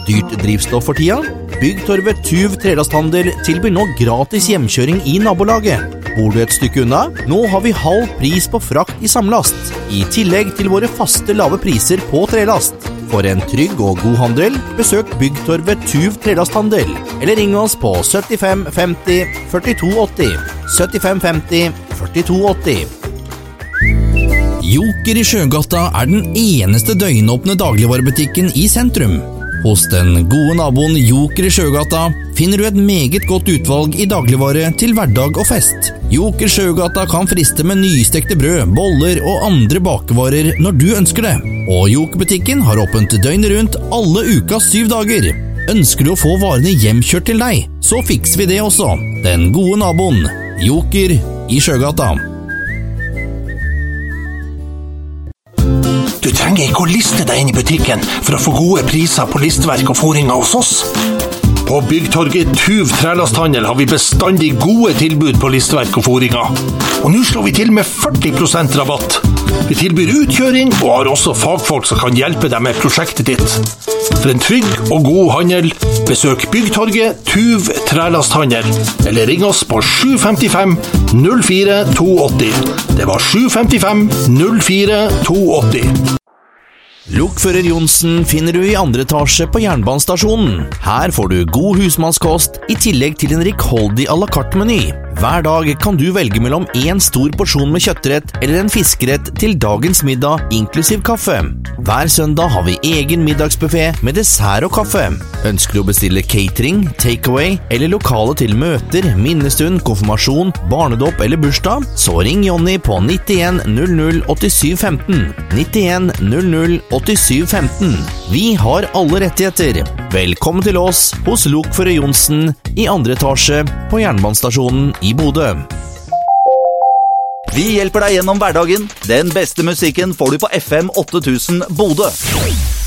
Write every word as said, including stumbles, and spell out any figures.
dyrt drivstoff for tida? Byggtorvet Tuv Trelasthandel tilbyr nå gratis hjemkjøring i nabolaget. Bor du et stykke unna? Nå har vi halv pris på frakt i samlast, i tillegg til våre faste lave priser på trelast. For en trygg og god handel, besøk Byggtorvet Tuv Trelasthandel, eller ring oss på syttifem femti førtito åtti. syttifem femti førtito åtti. Joker i Sjøgata er den eneste døgnåpne dagligvarebutikken i sentrum. Hos den gode naboen Joker i Sjøgata finner du et meget godt utvalg i dagligvare til hverdag og fest. Joker Sjøgata kan friste med nystekte brød, boller og andre bakevarer når du ønsker det. Og Joker-butikken har åpent døgnet rundt alle ukas syv dager. Ønsker du å få varene hjemkjørt til deg, så fikser vi det også. Den gode naboen Joker i Sjøgata. Du trenger ikke å liste deg inn i butikken for å få gode priser på listverk og fôringer hos oss. På Byggtorget Tuv Trelasthandel har vi bestandig gode tilbud på listverk og fôringer. Og nå slår vi til med førti prosent rabatt. Vi tilbyr utkjøring og har også fagfolk som kan hjelpe deg med prosjektet ditt. For en trygg og god handel, besøk Byggtorget Tuv Trelasthandel, eller ring oss på sju fem fem null fire to åtti. Det var sju fem fem null fire to åtti. Lokfører Johnsen finner du i andre etasje på jernbanestasjonen. Her får du god husmannskost i tillegg til en rikholdig à la carte-meny. Hver dag kan du velge mellom en stor porsjon med kjøttrett eller en fiskerett til dagens middag, inklusiv kaffe. Hver søndag har vi egen middagsbuffet med dessert og kaffe. Ønsker du å bestille catering, takeaway eller lokale til møter, minnestund, konfirmasjon, barnedåp eller bursdag, så ring Jonny på nittien null null åttisju femten. nittien null null åttisju femten. Vi har alle rettigheter. Velkommen til oss hos Lokfører Johnsen i andre etasje på jernbanestasjonen i Bodø. Vi hjelper deg gjennom hverdagen. Den beste musikken får du på F M åtte tusen Bodø.